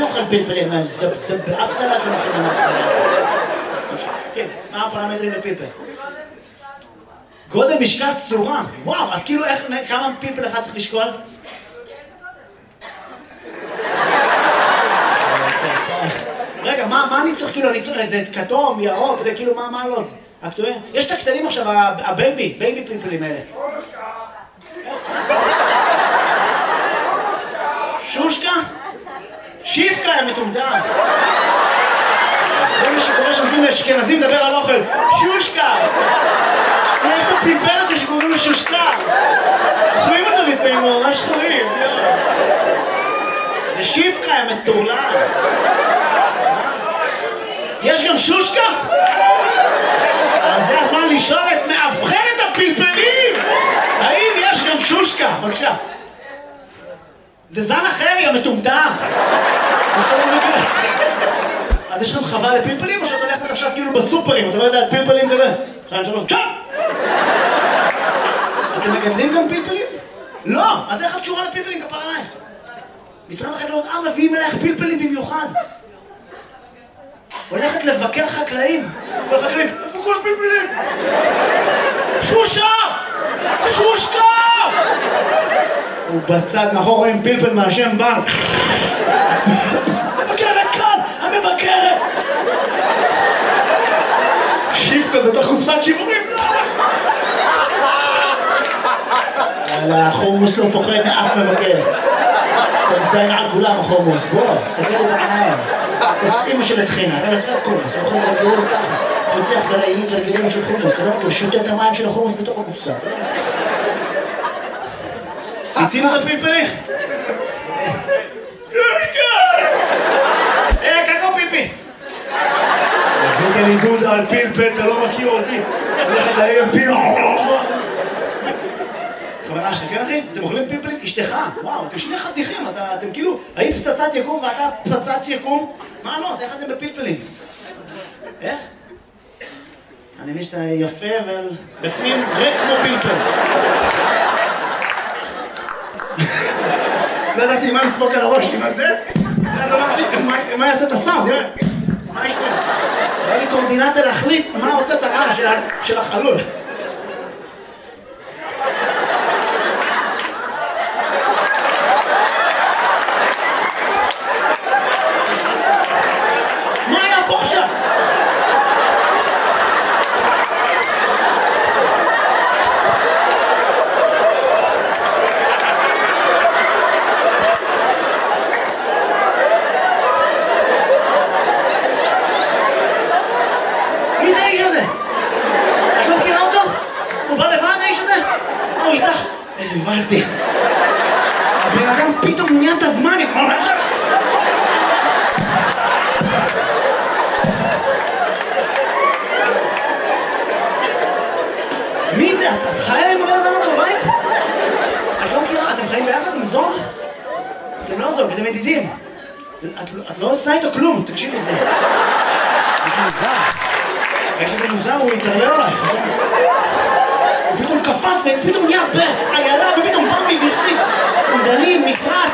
מי אוכל פלפלים? זה באף סלט לא אוכלים מהפלפלים. כן, מה הפרמטרים לפלפל? גודל, משקל, צורה. וואו, אז כאילו כמה פלפל אחד צריך לשקול? רגע, מה אני צריך כאילו? אני צריך איזה כתום, ירוק, זה כאילו מה לא זה? יש את הקטנים עכשיו, הבייבי פלפלים האלה. שושקה? שיפקה, הם מטומטם. זה מה שקורה שמתאים לאשכנזים לדבר על אוכל. שושקה! יש את הפלפל הזה שקוראים לו שושקה. אוכלים אותו לפעמים, ממש חורים. זה שיפקה, הם מטורלל. יש גם שושקה? אז זה הזמן לשאול את מאבחנת הפלפלים! האם יש גם שושקה? בבקשה. זה זן אחר, יא מטומטם. אז יש לכם חווה לפלפלים או שאת הולכת עכשיו כאילו בסופרים? אתה לא יודע, פלפלים כזה? 2, 3, צ'אפ! אתם מגדלים גם פלפלים? לא! אז איך את קשורה לפלפלים? כפר עלייך. משרד החקלאות, מביאים אלייך פלפלים במיוחד. הולכת לבקר חקלאים. כל החקלאים, איפה כל הפלפלים? שושה! שושקה! ובצד מאחור רואים פלפל מהשם בנק. המבקרת כאן! המבקרת! שיפקה בתוך קופסת שימורים. החומוס לא פוחד מאף מבקר. סמסיין על כולם החומוס. בוא, תסתכל בעיניים. אמא של התחינה, אבל אתה קומוס, לא יכול לגדול ככה. תפצח את הרעילים תרגילים של חומוס, אתה לא מכיר, שותה את המים של החומוס בתוך הקופסה. תצינו את הפלפלים? קקו פיפי! הבאת לי דודה על פלפל, אתה לא מכיר אותי. הולכת להעיר פלפל. חברה שלך, כן אחי? אתם אוכלים פלפלים? אשתך, וואו, אתם שני חתיכים, אתם כאילו, היית פצצת יקום ואתה פצץ יקום? מה לא? אז איך אתם בפלפלים? איך? אני מבין שאתה יפה, אבל בפנים ריק כמו פלפל. לא ידעתי מה לדפוק על הראש, מה זה? אז אמרתי, מה יעשה את הסאונד? מה יש פה? היה לי קורדינציה להחליט מה עושה את הרעש של החלול. מה היה פה עכשיו? מי זה האיש הזה? את לא מכירה אותו? הוא בא לבד האיש הזה? הוא איתך? הבנתי. הבן אדם פתאום נהיה את הזמן. מי זה? את חיה עם הבן אדם הזה בבית? את לא מכירה? אתם חיים ביחד עם זוג? אתם לא זוג, אתם ידידים. את לא עושה איתו כלום, תקשיבי לזה. זה מוזר. יש איזה מוזר, הוא יתערלל עלייך. הוא פתאום קפץ ופתאום נהיה בעיילה ופתאום בא מי והחליף סנדלים, מפרץ.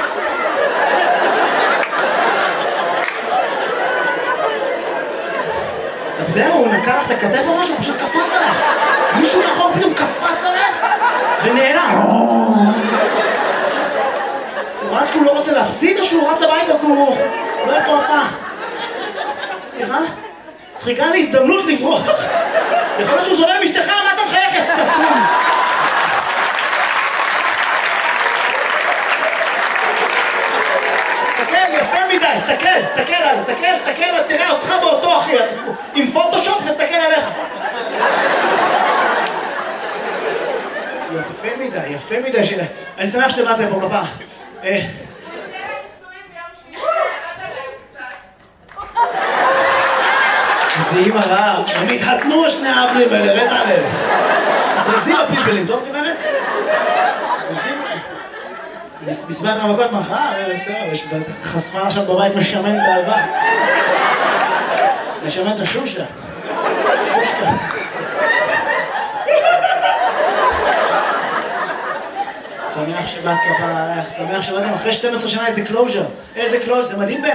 אז זהו, הוא נקע לך את הכתף או משהו, הוא פשוט קפץ עליך. מישהו מאחור פתאום קפץ עליך ונעלם. הוא רץ כי הוא לא רוצה להפסיד או שהוא רץ הביתה כי הוא לא יכול הופעה? סליחה? חיכה לי הזדמנות לברוח. יכול להיות שהוא זורם אשתך, מה אתה מחייך, יא סתום? תסתכל, יפה מדי, תסתכל, תראה אותך באותו אחי, עם פוטושופ נסתכל עליך. יפה מדי, אני שמח שבאתם פה כפה. זה אימא רעה, הם התחתנו שני האבלים האלה, רד עליהם. אתם רצים בפלפלים, טוב גברת? בסביבת המכות מחר, טוב, יש חשפה עכשיו בבית משמן באהבה. משמן את השושה. שושקה. שמח שבאת כפרה עלייך, שמח שבאתם אחרי 12 שנה איזה קלוז'ר. איזה קלוז'ר, זה מדהים בעיניי.